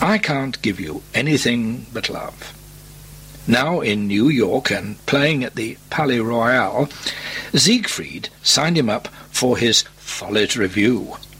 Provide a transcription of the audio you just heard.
I can't give you anything but love." Now in New York and playing at the Palais Royal, Siegfried signed him up for his Follett Revue.